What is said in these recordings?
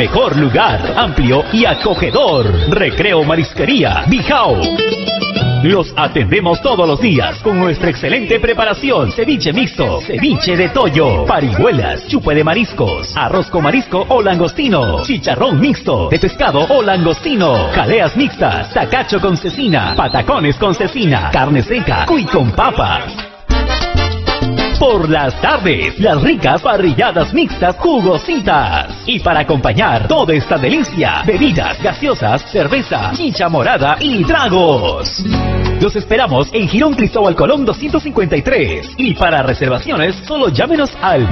mejor lugar, amplio y acogedor. Recreo Marisquería Bijao. Los atendemos todos los días con nuestra excelente preparación. Ceviche mixto, ceviche de toyo, parihuelas, chupe de mariscos, arroz con marisco o langostino, chicharrón mixto de pescado o langostino, jaleas mixtas, tacacho con cecina, patacones con cecina, carne seca, cuy con papas. Por las tardes, las ricas parrilladas mixtas jugositas. Y para acompañar toda esta delicia, bebidas gaseosas, cerveza, chicha morada y tragos. Los esperamos en Girón Cristóbal Colón 253. Y para reservaciones, solo llámenos al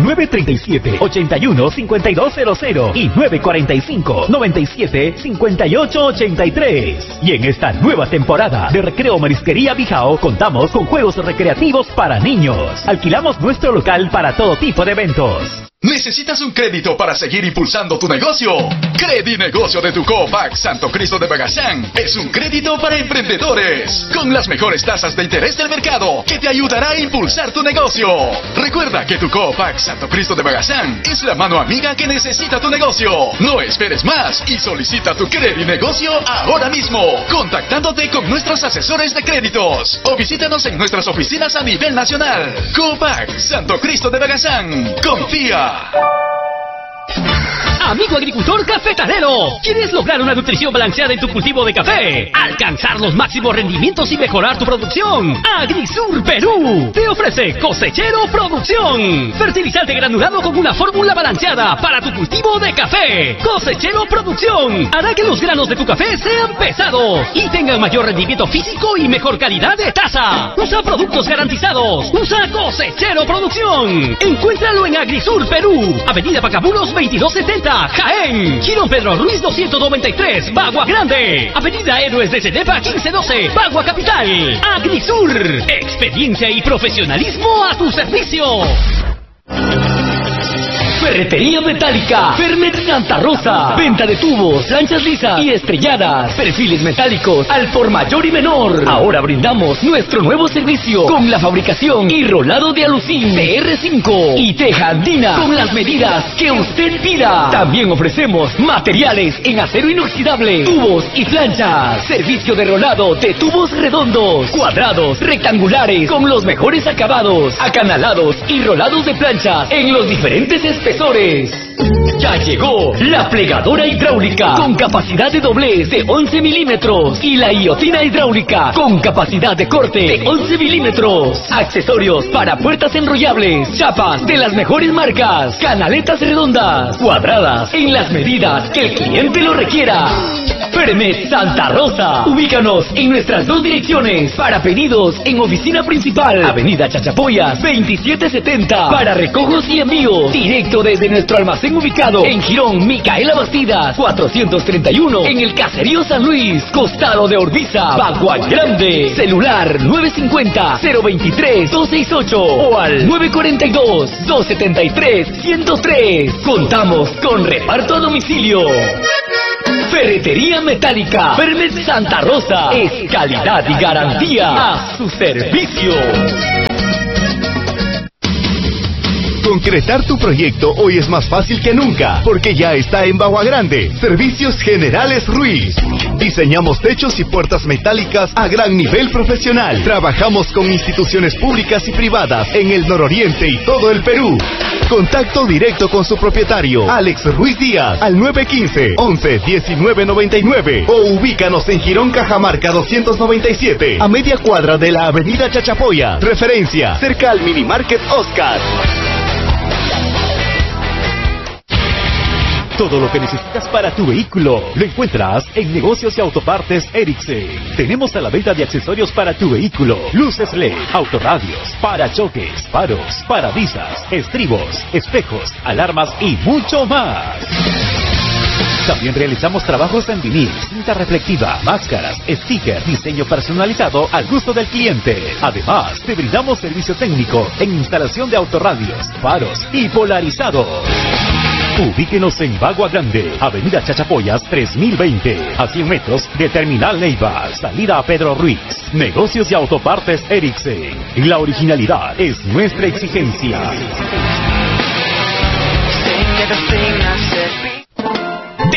937-81-5200 y 945-97-5883. Y en esta nueva temporada de Recreo Marisquería Bijao, contamos con juegos recreativos para niños. Alquilamos nuestro local para todo tipo de eventos. ¿Necesitas un crédito para seguir impulsando tu negocio? Credinegocio de tu Coop Santo Cristo de Bagazán es un crédito para emprendedores con las mejores tasas de interés del mercado que te ayudará a impulsar tu negocio. Recuerda que tu Coop Santo Cristo de Bagazán es la mano amiga que necesita tu negocio. No esperes más y solicita tu Credinegocio ahora mismo, contactándote con nuestros asesores de créditos o visítanos en nuestras oficinas a nivel nacional. Coop Santo Cristo de Bagazán. Confía. Amigo agricultor cafetalero, ¿quieres lograr una nutrición balanceada en tu cultivo de café? ¿Alcanzar los máximos rendimientos y mejorar tu producción? Agrisur Perú te ofrece Cosechero Producción, fertilizante granulado con una fórmula balanceada para tu cultivo de café. Cosechero Producción hará que los granos de tu café sean pesados y tengan mayor rendimiento físico y mejor calidad de taza. Usa productos garantizados. Usa Cosechero Producción. Encuéntralo en Agrisur Perú, Avenida Pacabulos 2270, Jaén. Girón Pedro Ruiz 293, Bagua Grande. Avenida Héroes de Cenepa 1512, Bagua Capital. Agrisur, experiencia y profesionalismo a tu servicio. Ferretería Metálica Fermet Santa Rosa. Venta de tubos, planchas lisas y estrelladas, perfiles metálicos al por mayor y menor. Ahora brindamos nuestro nuevo servicio con la fabricación y rolado de alucín TR5 y teja andina con las medidas que usted pida. También ofrecemos materiales en acero inoxidable, tubos y planchas. Servicio de rolado de tubos redondos, cuadrados, rectangulares con los mejores acabados, acanalados y rolados de planchas en los diferentes espesores. Ya llegó la plegadora hidráulica con capacidad de doblez de 11 milímetros y la guillotina hidráulica con capacidad de corte de 11 milímetros. Accesorios para puertas enrollables, chapas de las mejores marcas, canaletas redondas, cuadradas en las medidas que el cliente lo requiera. Fermet Santa Rosa. Ubícanos en nuestras dos direcciones. Para pedidos en oficina principal, Avenida Chachapoyas 2770. Para recojos y envíos directo desde nuestro almacén ubicado en Girón Micaela Bastidas 431, en el Caserío San Luis, costado de Orbiza, Bagua Grande. Celular 950-023-268 o al 942-273-103. Contamos con reparto a domicilio. Ferretería Metálica Fermet Santa Rosa es calidad y garantía a su servicio. Concretar tu proyecto hoy es más fácil que nunca, porque ya está en Bagua Grande. Servicios Generales Ruiz. Diseñamos techos y puertas metálicas a gran nivel profesional. Trabajamos con instituciones públicas y privadas en el nororiente y todo el Perú. Contacto directo con su propietario, Alex Ruiz Díaz, al 915-11-1999 o ubícanos en Girón Cajamarca 297, a media cuadra de la Avenida Chachapoya. Referencia, cerca al Mini Market Oscar. Todo lo que necesitas para tu vehículo lo encuentras en Negocios y Autopartes Ericsson. Tenemos a la venta de accesorios para tu vehículo: luces LED, autorradios, parachoques, faros, parabrisas, estribos, espejos, alarmas y mucho más. También realizamos trabajos en vinil, cinta reflectiva, máscaras, stickers, diseño personalizado al gusto del cliente. Además, te brindamos servicio técnico en instalación de autorradios, faros y polarizados. Ubíquenos en Bagua Grande, Avenida Chachapoyas 3020, a 100 metros de Terminal Neiva, salida a Pedro Ruiz. Negocios y Autopartes Ericsson. La originalidad es nuestra exigencia.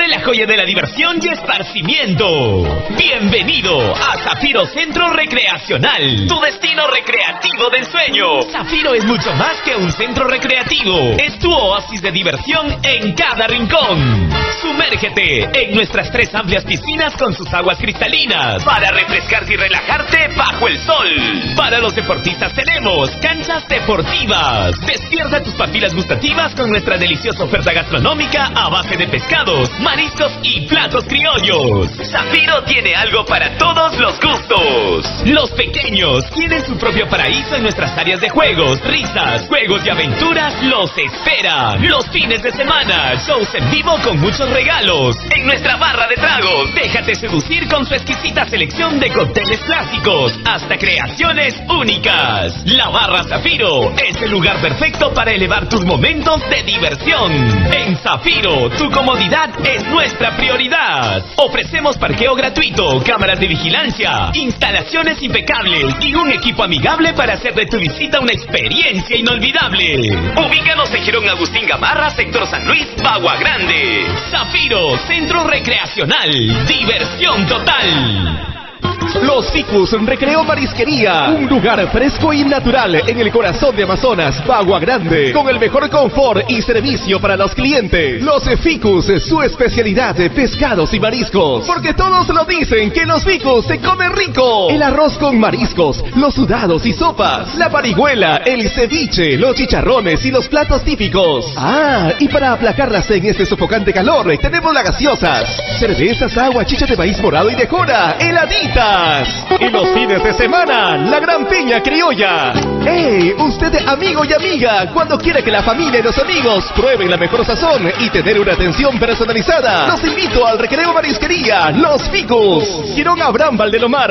Fue la joya de la diversión y esparcimiento. Bienvenido a Zafiro Centro Recreacional, tu destino recreativo del sueño. Zafiro es mucho más que un centro recreativo. Es tu oasis de diversión en cada rincón. Sumérgete en nuestras 3 amplias piscinas con sus aguas cristalinas para refrescarte y relajarte bajo el sol. Para los deportistas tenemos canchas deportivas. Despierta tus papilas gustativas con nuestra deliciosa oferta gastronómica a base de pescados, mariscos y platos criollos. Zafiro tiene algo para todos los gustos. Los pequeños tienen su propio paraíso en nuestras áreas de juegos, risas, juegos y aventuras los esperan. Los fines de semana, shows en vivo con muchos regalos. En nuestra barra de tragos, déjate seducir con su exquisita selección de cócteles clásicos hasta creaciones únicas. La Barra Zafiro es el lugar perfecto para elevar tus momentos de diversión. En Zafiro, tu comodidad es nuestra prioridad. Ofrecemos parqueo gratuito, cámaras de vigilancia, instalaciones impecables y un equipo amigable para hacer de tu visita una experiencia inolvidable. Ubícanos en Girón Agustín Gamarra, sector San Luis, Bagua Grande. Zafiro, centro recreacional, diversión total. Los Ficus Recreo Marisquería, un lugar fresco y natural en el corazón de Amazonas, Bagua Grande, con el mejor confort y servicio para los clientes. Los Ficus, su especialidad, pescados y mariscos, porque todos lo dicen que los Ficus se comen rico. El arroz con mariscos, los sudados y sopas, la parihuela, el ceviche, los chicharrones y los platos típicos. Ah, y para aplacarlas en este sofocante calor, tenemos las gaseosas, cervezas, agua, chicha de maíz morado y de jora, heladitas. Y los fines de semana, la gran piña criolla. ¡Hey! Usted, amigo y amiga, cuando quiera que la familia y los amigos prueben la mejor sazón y tener una atención personalizada, los invito al Recreo Marisquería Los Ficus, Girón Abraham Valdelomar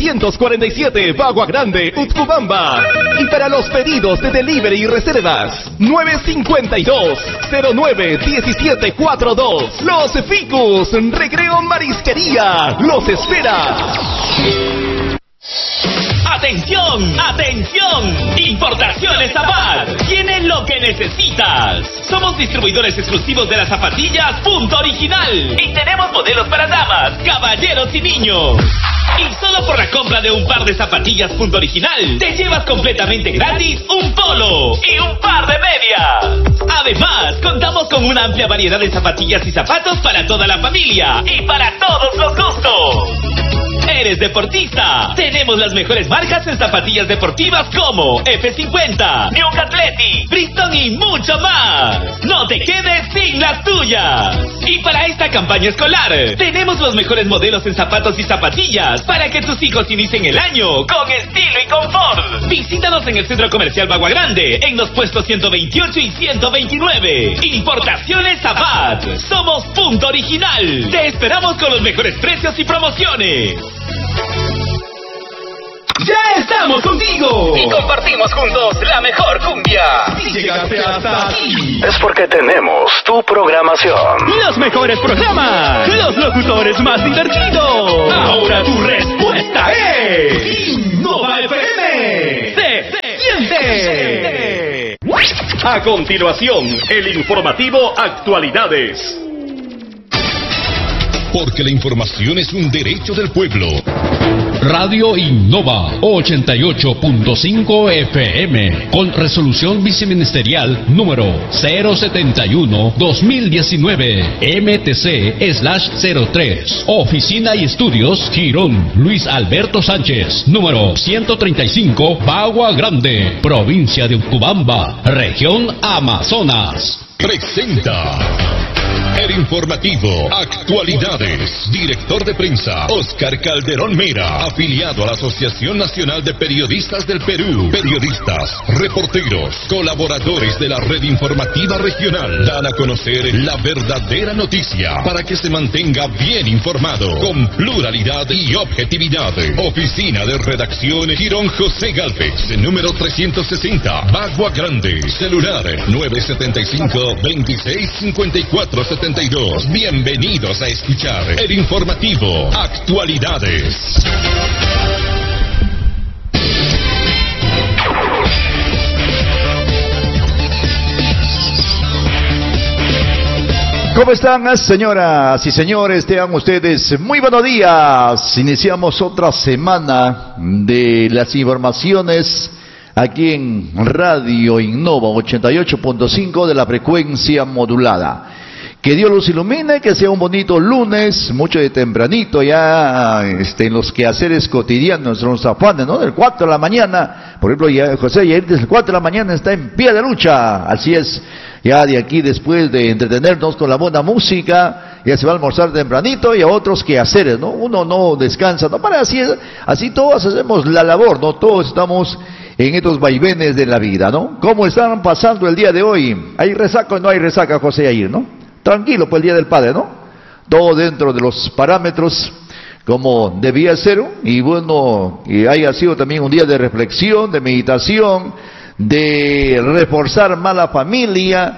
647, Bagua Grande, Utcubamba. Y para los pedidos de delivery y reservas, 952-09-1742. Los Ficus Recreo Marisquería los espera. ¡Atención! ¡Atención! Importaciones Zapad tiene lo que necesitas. Somos distribuidores exclusivos de las zapatillas Punto Original y tenemos modelos para damas, caballeros y niños. Y solo por la compra de un par de zapatillas Punto Original te llevas completamente gratis un polo y un par de medias. Además, contamos con una amplia variedad de zapatillas y zapatos para toda la familia y para todos los gustos. ¿Eres deportista? Tenemos las mejores marcas en zapatillas deportivas como F50, New Athletic, Bristol y mucho más. No te quedes sin las tuyas. Y para esta campaña escolar, tenemos los mejores modelos en zapatos y zapatillas para que tus hijos inicien el año con estilo y confort. Visítanos en el Centro Comercial Bagua Grande, en los puestos 128 y 129. Importaciones Zapad. Somos Punto Original. Te esperamos con los mejores precios y promociones. ¡Ya estamos contigo! Y compartimos juntos la mejor cumbia. Si llegaste hasta aquí, Es porque tenemos tu programación. Los mejores programas, los locutores más divertidos. ahora tu respuesta es Innova FM. ¡Se siente! A continuación, el informativo Actualidades. Porque la información es un derecho del pueblo. Radio Innova 88.5 FM con resolución viceministerial número 071-2019 MTC/03. Oficina y estudios Girón Luis Alberto Sánchez, número 135, Bagua Grande, provincia de Utcubamba, región Amazonas. Presenta el informativo Actualidades. Director de prensa Oscar Calderón Mera, afiliado a la Asociación Nacional de Periodistas del Perú. Periodistas, reporteros, colaboradores de la red informativa regional dan a conocer la verdadera noticia para que se mantenga bien informado con pluralidad y objetividad. Oficina de redacción Girón José Galvez, número 360, Bagua Grande. Celular 975-2654-72. Bienvenidos a escuchar el informativo Actualidades. ¿Cómo están, señoras y señores? Tengan ustedes muy buenos días. Iniciamos otra semana de las informaciones aquí en Radio Innova 88.5 de la frecuencia modulada. Que Dios los ilumine, que sea un bonito lunes, mucho de tempranito ya en los quehaceres cotidianos, los afanes, ¿no? Del 4 de la mañana, por ejemplo, ya José Yair desde el 4 de la mañana está en pie de lucha, así es, ya de aquí después de entretenernos con la buena música, ya se va a almorzar tempranito y a otros quehaceres, ¿no? Uno no descansa, ¿no? Para así todos hacemos la labor, ¿no? Todos estamos en estos vaivenes de la vida, ¿no? ¿Cómo están pasando el día de hoy? ¿Hay resaca o no hay resaca, José Yair, no? Tranquilo, pues el Día del Padre, ¿no? Todo dentro de los parámetros como debía ser, y bueno, y haya sido también un día de reflexión, de meditación, de reforzar más la familia,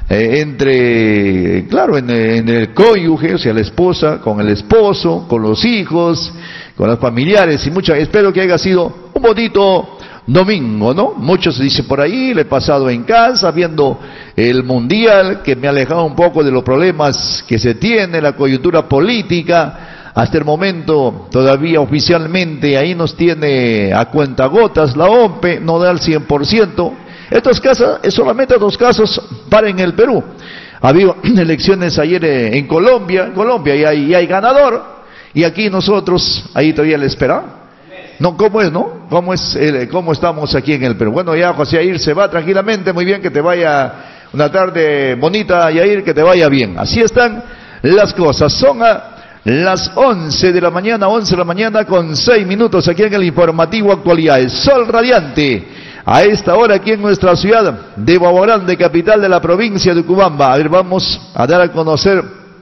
claro, en el cónyuge, o sea, la esposa, con el esposo, con los hijos, con los familiares, y espero que haya sido un bonito domingo, ¿no? Muchos dicen por ahí, le he pasado en casa viendo el mundial, que me ha alejado un poco de los problemas que se tiene, la coyuntura política. Hasta el momento, todavía oficialmente, ahí nos tiene a cuentagotas la OMPE, no da el 100%. Estos casos, solamente 2 casos para en el Perú. Ha habido elecciones ayer en Colombia y hay ganador, y aquí nosotros, ahí todavía le esperamos. No, ¿cómo es, no? ¿Cómo estamos aquí en el Perú? Bueno, ya José Yair se va tranquilamente, muy bien, que te vaya una tarde bonita, Yair, que te vaya bien. Así están las cosas. Son las 11 de la mañana con 6 minutos aquí en el informativo Actualidades. Sol radiante a esta hora aquí en nuestra ciudad de Bagua Grande, capital de la provincia de Ucubamba. A ver, vamos a dar a conocer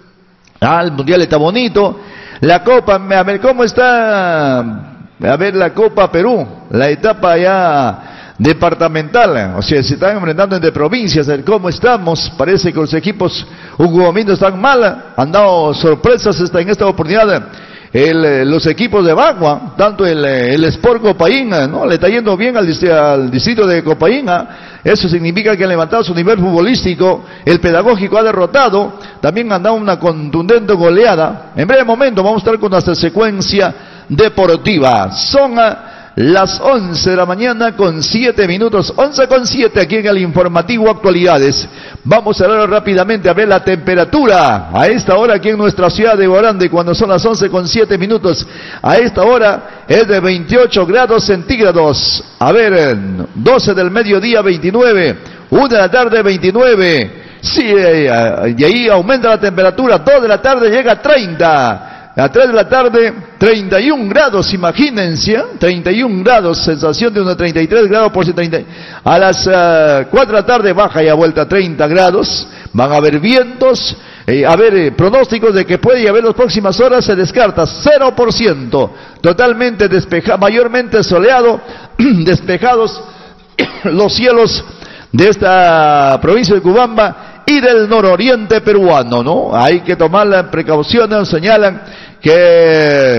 el mundial. Está bonito. La Copa, a ver, ¿cómo está? A ver, la Copa Perú, la etapa ya departamental, o sea, se están enfrentando entre provincias. ¿Cómo estamos? Parece que los equipos ucubameños están mal, han dado sorpresas en esta oportunidad. Los equipos de Bagua, tanto el Sport Copaína, ¿no? Le está yendo bien al distrito de Copaína. Eso significa que han levantado su nivel futbolístico. El pedagógico ha derrotado, también han dado una contundente goleada. En breve momento vamos a estar con nuestra secuencia deportiva. Son las 11 de la mañana con 7 minutos, 11 con 7 aquí en el informativo Actualidades. Vamos a ver rápidamente a ver la temperatura a esta hora aquí en nuestra ciudad de Guarande, cuando son las 11 con 7 minutos. A esta hora es de 28 grados centígrados. A ver, 12 del mediodía 29, 1 de la tarde 29. Sí, y ahí aumenta la temperatura, 2 de la tarde llega a 30. A 3 de la tarde, 31 grados, imagínense, 31 grados, sensación de unos 33 grados por 30. A las 4 de la tarde baja y a vuelta a 30 grados, van a haber vientos, pronósticos de que puede haber las próximas horas, se descarta 0%, totalmente despejado, mayormente soleado, despejados los cielos de esta provincia de Ucubamba y del nororiente peruano, ¿no? Hay que tomar las precauciones, señalan que,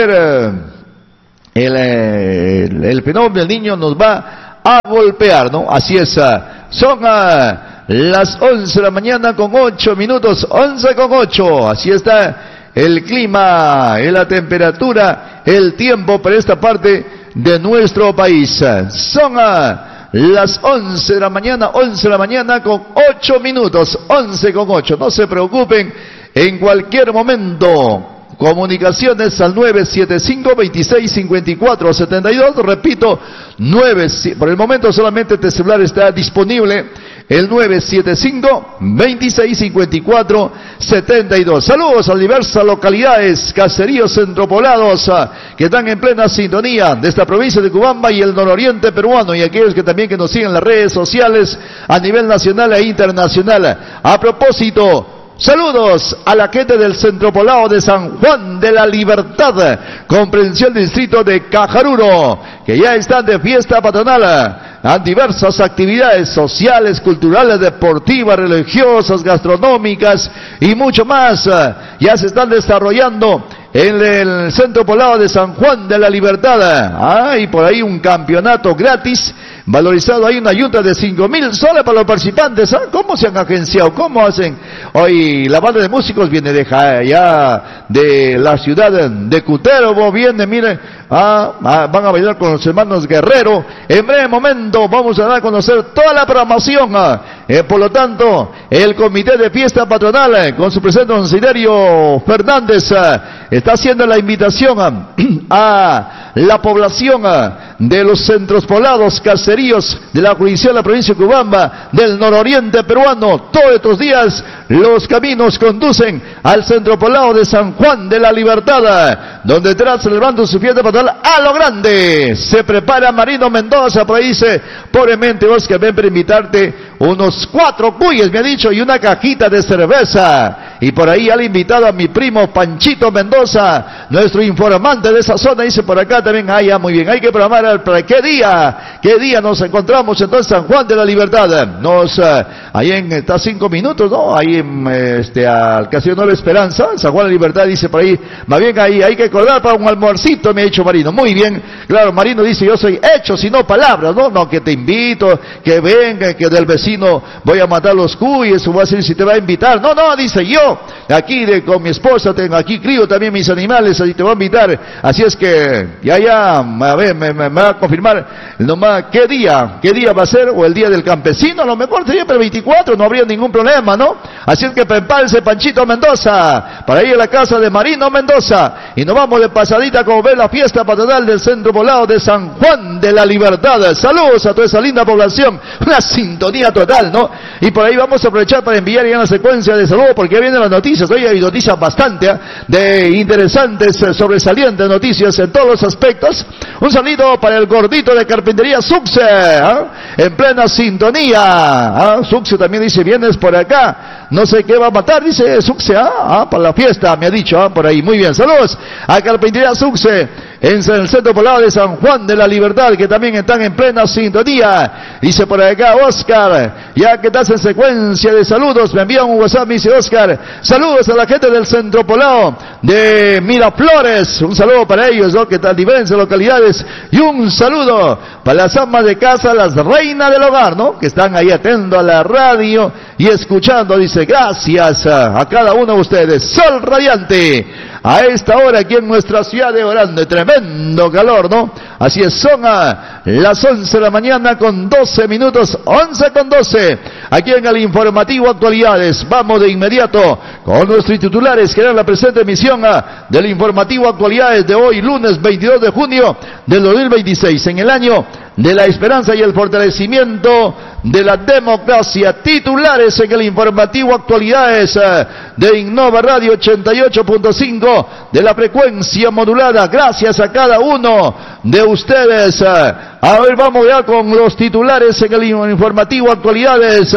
el fenómeno del niño nos va a golpear, ¿no? Así es, son las 11 de la mañana con 8 minutos, 11 con 8, así está el clima, la temperatura, el tiempo para esta parte de nuestro país. Son las 11 de la mañana con 8 minutos, 11 con 8. No se preocupen, en cualquier momento, comunicaciones al 975-2654-72, repito, por el momento solamente este celular está disponible, el 975-2654-72. Saludos a diversas localidades, caseríos centropoblados que están en plena sintonía de esta provincia de Ucubamba y el nororiente peruano, y aquellos que también que nos siguen en las redes sociales a nivel nacional e internacional. A propósito, saludos a la gente del centropoblado de San Juan de la Libertad, comprensión del distrito de Cajaruro, que ya están de fiesta patronal. Han diversas actividades sociales, culturales, deportivas, religiosas, gastronómicas y mucho más. Ya se están desarrollando en el centro poblado de San Juan de la Libertad. Hay por ahí un campeonato gratis. valorizado ahí una ayuda de 5.000 soles para los participantes. ¿Ah? ¿Cómo se han agenciado? ¿Cómo hacen? Hoy la banda de músicos viene de allá de la ciudad de Cutervo, viene, miren, van a bailar con los hermanos Guerrero. En breve momento vamos a dar a conocer toda la programación. Por lo tanto, el comité de fiesta patronal, con su presidente don Siderio Fernández, está haciendo la invitación a la población de los centros poblados, caseríos de la jurisdicción de la provincia de Cubamba, del nororiente peruano. Todos estos días los caminos conducen al centro poblado de San Juan de la Libertad, donde estará celebrando su fiesta patronal a lo grande. Se prepara Marino Mendoza, por ahí dice, pobremente Oscar, ven para invitarte unos 4 cuyes, me ha dicho, y una cajita de cerveza. Y por ahí al invitado a mi primo Panchito Mendoza, nuestro informante de esa zona, dice por acá también, ya muy bien, hay que programar para qué día nos encontramos entonces San Juan de la Libertad. Ahí está 5 minutos, ¿no? Ahí al Castillo Nueva Esperanza, San Juan de la Libertad, dice por ahí, más bien ahí hay que acordar para un almuercito, me ha dicho Marino. Muy bien, claro, Marino dice, yo soy hechos y no palabras, ¿no? Que te invito, que venga, que del vecino voy a matar los cuyes, o voy a decir si te va a invitar. No, dice, yo aquí con mi esposa tengo, aquí crío también mis animales, así te voy a invitar. Así es que ya, a ver, me va a confirmar nomás qué día va a ser, o el día del campesino, a lo mejor sería para el 24, no habría ningún problema, ¿no? Así es que prepárese Panchito Mendoza para ir a la casa de Marino Mendoza, y nos vamos de pasadita como ver la fiesta patronal del centro poblado de San Juan de la Libertad. Saludos a toda esa linda población, una sintonía total, ¿no? Y por ahí vamos a aprovechar para enviar ya una secuencia de saludos, porque vienen las noticias. Hoy hay noticias bastante de interesantes, sobresalientes noticias en todos los aspectos. Un saludo para el gordito de carpintería Suxe, en plena sintonía. Suxe también dice, vienes por acá, no sé qué va a matar, dice Suxe, para la fiesta, me ha dicho, por ahí. Muy bien, saludos a carpintería Suxe en el centro poblado de San Juan de la Libertad, que también están en plena sintonía. Dice por acá Oscar, ya que estás en secuencia de saludos, me envía un WhatsApp, me dice Oscar, saludos a la gente del centro poblado de Miraflores, un saludo para ellos, ¿no? Que están en diversas localidades, y un saludo para las amas de casa, las reinas del hogar, ¿no? Que están ahí atentos a la radio y escuchando. Dice, gracias a cada uno de ustedes. Sol radiante a esta hora aquí en nuestra ciudad de Orán, tremendo calor, ¿no? Así es, son las 11 de la mañana con 12 minutos, 11 con 12, aquí en el informativo Actualidades. Vamos de inmediato con nuestros titulares que eran la presente emisión del informativo Actualidades de hoy, lunes 22 de junio del 2026, en el año de la esperanza y el fortalecimiento de la democracia. Titulares en el informativo Actualidades de Innova Radio 88.5 de la frecuencia modulada. Gracias a cada uno de ustedes. A ver, vamos ya con los titulares en el informativo Actualidades.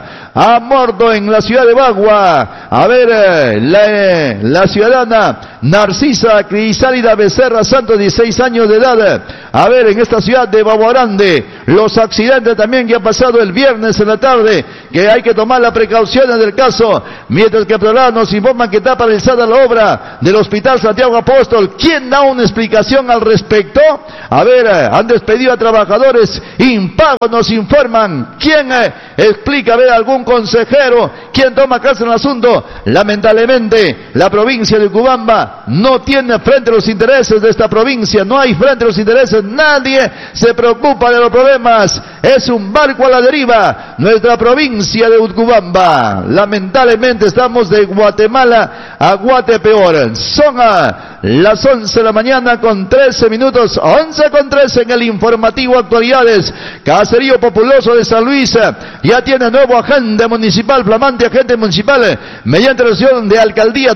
A Mordo en la ciudad de Bagua. A ver, la ciudadana Narcisa Crisálida Becerra Santos, 16 años de edad. A ver, en esta ciudad de Bagua Grande, los accidentes también que ha pasado el viernes en la tarde, que hay que tomar las precauciones del caso, mientras que ahora nos informan que está paralizada la obra del Hospital Santiago Apóstol. ¿Quién da una explicación al respecto? A ver, han despedido a trabajadores impagos, nos informan. ¿Quién explica? A ver, algún consejero, ¿quién toma carta en el asunto? Lamentablemente, la provincia de Cubamba no tiene frente a los intereses de esta provincia, no hay frente a los intereses, nadie se preocupa de los problemas, es un barco a la deriva, nuestra provincia de Utcubamba. Lamentablemente estamos de Guatemala a Guatepeor. Son las 11 de la mañana con 13 minutos, 11 con 13 en el informativo Actualidades. Caserío Populoso de San Luis ya tiene nuevo agente municipal, flamante agente municipal, mediante resolución de alcaldía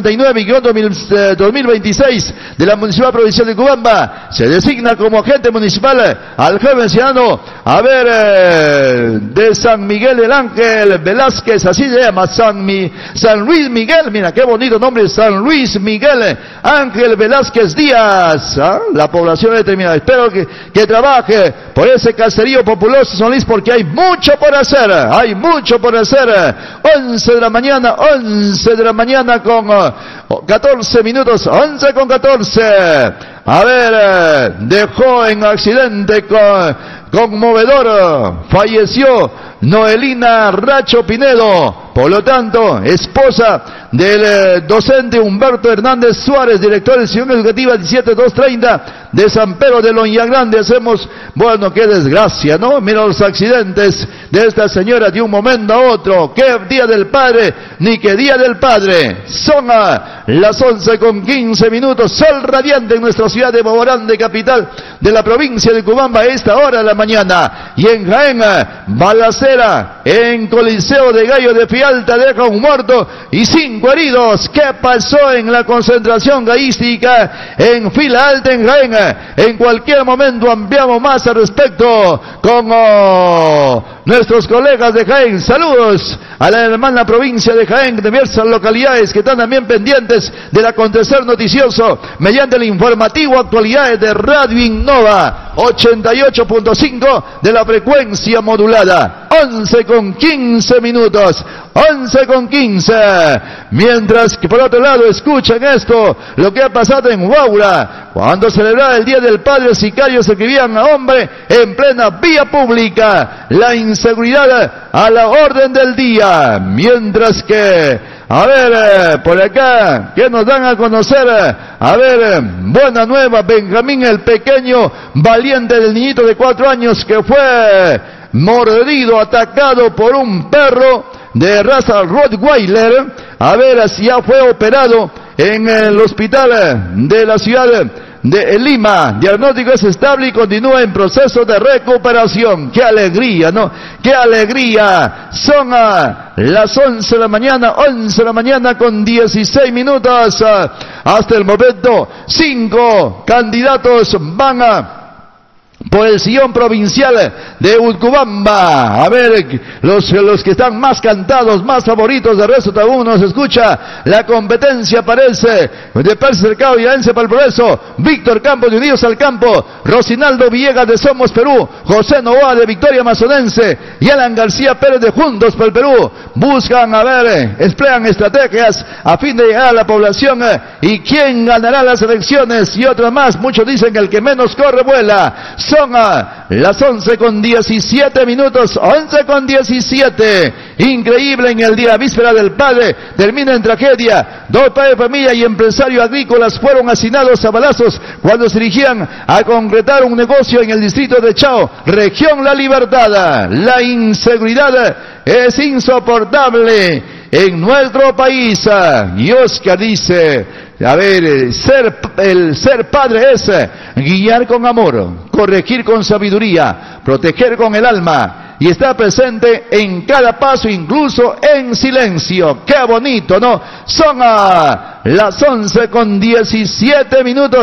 259/2026 de la Municipal Provincial de Cubamba. Se designa como agente municipal al joven ciudadano, a ver, de San Miguel del Ángel Velázquez, así se llama, San Luis Miguel, mira qué bonito nombre, San Luis Miguel Ángel Velázquez Díaz. La población determinada. Espero que trabaje por ese caserío populoso San Luis, porque hay mucho por hacer, hay mucho por hacer. 11 de la mañana con 14 minutos, 11 con 14. A ver, dejó en accidente conmovedor. Falleció Noelina Racho Pinedo, por lo tanto, esposa del docente Humberto Hernández Suárez, director de Institución Educativa 17230 de San Pedro de Loña Grande. Hacemos, bueno, qué desgracia, ¿no? Mira los accidentes de esta señora de un momento a otro. Qué día del padre, ni qué día del padre. Son las 11:15, sol radiante en nuestra ciudad de Bahía Grande, capital de la provincia de Cubamba, a esta hora de la mañana. Y en Jaén, balacera en Coliseo de Gallo de Fialta, deja un muerto y 5 heridos. ¿Qué pasó en la concentración gallística en Fila Alta en Jaén? En cualquier momento ampliamos más al respecto con nuestros colegas de Jaén. Saludos a la hermana provincia de Jaén, de diversas localidades que están también pendientes del acontecer noticioso mediante el informativo Actualidades de Radio Innova 88.5 de la frecuencia modulada. 11:15, 11:15. Mientras que por otro lado, escuchen esto, lo que ha pasado en Huaura. Cuando celebraba el Día del Padre, sicarios escribían a hombre en plena vía pública. La inseguridad a la orden del día. Mientras que, a ver, por acá, ¿qué nos dan a conocer? A ver, buena nueva, Benjamín el pequeño, valiente del niñito de 4 años que fue mordido, atacado por un perro de raza Rottweiler. A ver, ya fue operado en el hospital de la ciudad de Lima. Diagnóstico es estable y continúa en proceso de recuperación. ¡Qué alegría!, ¿no? ¡Qué alegría! Son las 11 de la mañana, 11 de la mañana con 16 minutos. Hasta el momento, 5 candidatos van por el sillón provincial de Utcubamba. A ver, los que están más cantados, más favoritos, de resto aún nos escucha. La competencia parece de Pérez Cercado y Aense para el Progreso. Víctor Campos de Unidos al Campo, Rosinaldo Villegas de Somos Perú, José Novoa de Victoria Amazonense y Alan García Pérez de Juntos por el Perú. Buscan, a ver, emplean estrategias a fin de llegar a la población. ¿Y quién ganará las elecciones? Y otra más, muchos dicen que el que menos corre vuela. Son las 11:17, 11:17. Increíble, en el día víspera del padre, termina en tragedia. 2 padres de familia y empresarios agrícolas fueron asesinados a balazos cuando se dirigían a concretar un negocio en el distrito de Chao, región La Libertad. La inseguridad es insoportable en nuestro país. Y Oscar dice, a ver, el ser padre es guiar con amor, corregir con sabiduría, proteger con el alma y estar presente en cada paso, incluso en silencio. ¡Qué bonito!, ¿no? Son las 11:17,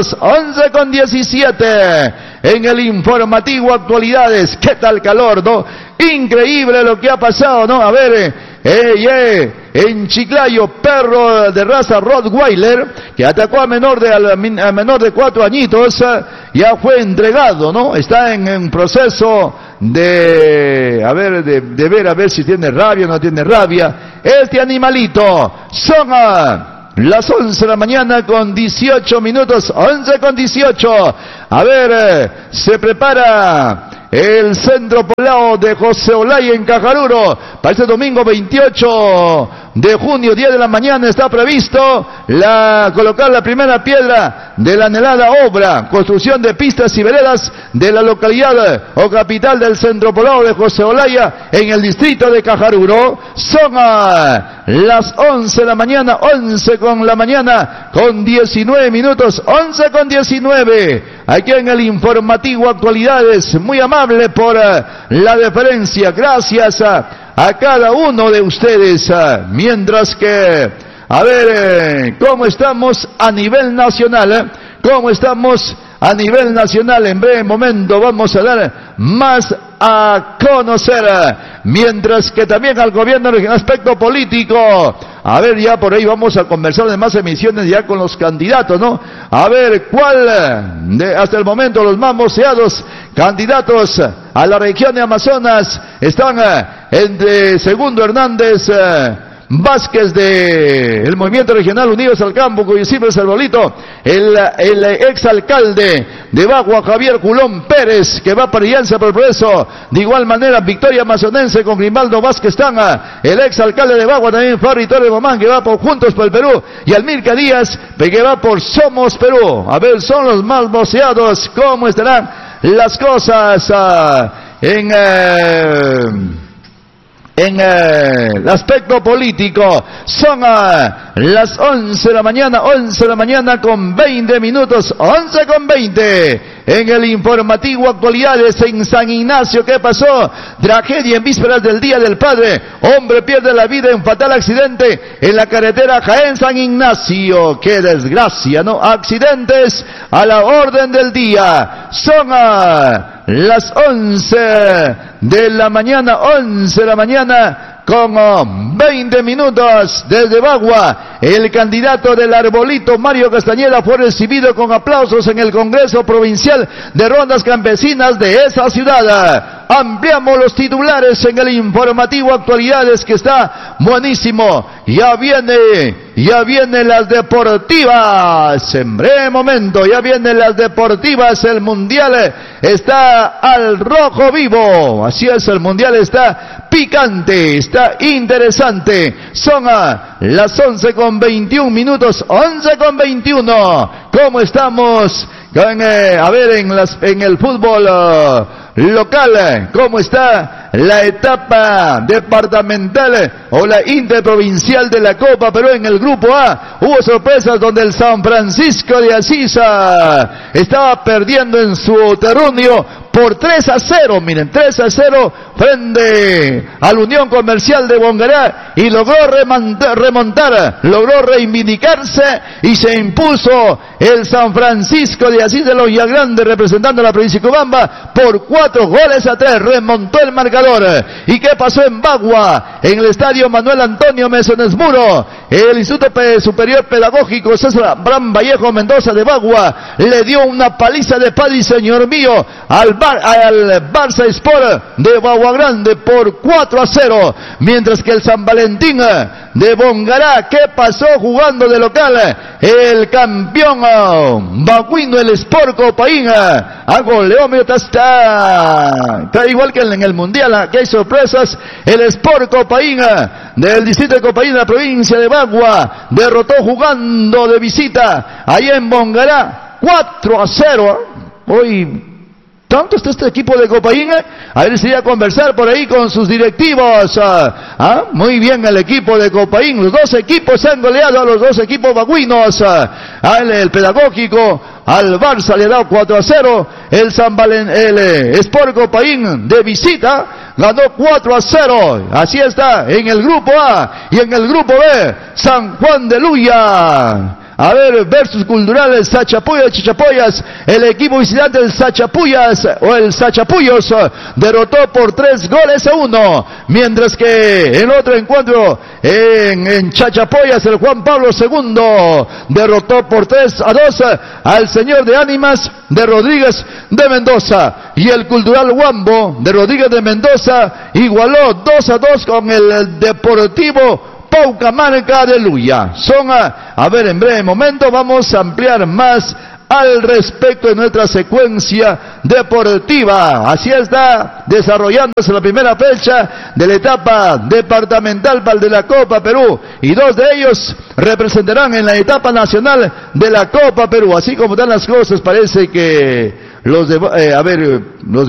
11:17 en el informativo Actualidades. ¿Qué tal calor, no? Increíble lo que ha pasado, ¿no? A ver, en Chiclayo, perro de raza Rottweiler que atacó a menor de 4 añitos, ya fue entregado, ¿no? Está en un proceso de ver a ver si tiene rabia o no tiene rabia este animalito. Son las 11 de la mañana con 18 minutos, 11:18. A ver, se prepara el centro poblado de José Olaya en Cajaruro. Para este domingo 28 de junio, 10 de la mañana, está previsto colocar la primera piedra de la anhelada obra, construcción de pistas y veredas de la localidad o capital del centro poblado de José Olaya en el distrito de Cajaruro. Son las 11 de la mañana, 11 con 19 minutos, 11:19. Aquí en el informativo Actualidades, muy amable por la deferencia. Gracias a cada uno de ustedes. Mientras que, a ver, ¿cómo estamos a nivel nacional? ¿Cómo estamos a nivel nacional? En breve momento vamos a dar más a conocer. Mientras que también al gobierno en aspecto político. A ver, ya por ahí vamos a conversar de más emisiones ya con los candidatos, ¿no? A ver, ¿cuál hasta el momento los más moceados candidatos a la región de Amazonas están entre Segundo Hernández, Vázquez del Movimiento Regional Unidos al Campo, cuyo símbolo es el bolito, el exalcalde de Bagua, Javier Culón Pérez, que va para Alianza por el Progreso. De igual manera, Victoria Amazonense con Grimaldo Vázquez Tanga, el exalcalde de Bagua, también Fabri Torres Momán, que va por Juntos por el Perú, y Almirca Díaz, que va por Somos Perú. A ver, son los más voceados. ¿Cómo estarán las cosas en el aspecto político? Son las 11 de la mañana con 20 minutos, 11 con 20. En el informativo Actualidades en San Ignacio, ¿qué pasó? Tragedia en vísperas del Día del Padre. Hombre pierde la vida en fatal accidente en la carretera Jaén-San Ignacio. ¡Qué desgracia!, ¿no? Accidentes a la orden del día. Son las 11 de la mañana, 11 de la mañana con 20 minutos. Desde Bagua, el candidato del Arbolito, Mario Castañeda, fue recibido con aplausos en el Congreso Provincial de Rondas Campesinas de esa ciudad. Ampliamos los titulares en el informativo Actualidades, que está buenísimo. Ya vienen las deportivas. En breve momento, ya vienen las deportivas. El Mundial está al rojo vivo. Así es, el Mundial está picante, está interesante. Son las 11 con 21 minutos, 11 con 21. ¿Cómo estamos? En el fútbol local, ¿cómo está la etapa departamental o la interprovincial de la Copa Perú? En el grupo A hubo sorpresas donde el San Francisco de Asís estaba perdiendo en su terruño por 3-0, miren, 3-0 frente a la Unión Comercial de Bongará, y logró remontar, logró reivindicarse y se impuso el San Francisco de Asís de los Villagrande, representando a la provincia de Cobamba, por 4-3, remontó el marcador. ¿Y qué pasó en Bagua? En el estadio Manuel Antonio Mesones Muro, el Instituto Superior Pedagógico César Abraham Vallejo Mendoza de Bagua le dio una paliza de padre y señor mío al Barça Sport de Bagua Grande por 4-0, mientras que el San Valentín de Bongará, ¿qué pasó jugando de local? El campeón baguino, el Sport Copaín, goleó, está igual que en el Mundial, aquí hay sorpresas. El Sport Copaín del distrito de Copaín, la provincia de Bagua, derrotó jugando de visita allá en Bongará 4-0. Hoy tanto está este equipo de Copaín. A ver si voy a conversar por ahí con sus directivos. Muy bien el equipo de Copaín. Los dos equipos se han goleado a los dos equipos baguinos. El pedagógico al Barça le ha dado 4-0. El Sport Copaín de visita ganó 4-0. Así está en el grupo A. Y en el grupo B, San Juan de Luya. Versus Culturales Sachapuyas, Chichapoyas. El equipo visitante del Sachapuyas o el Sachapuyos derrotó por 3-1, mientras que en otro encuentro en Chachapoyas, el Juan Pablo II derrotó por 3-2 al Señor de Ánimas de Rodríguez de Mendoza, y el Cultural Huambo de Rodríguez de Mendoza igualó 2-2 con el Deportivo Paucamarca de Luya. En breve momento vamos a ampliar más al respecto de nuestra secuencia deportiva. Así está desarrollándose la primera fecha de la etapa departamental de la Copa Perú, y dos de ellos representarán en la etapa nacional de la Copa Perú. Así como están las cosas, parece que los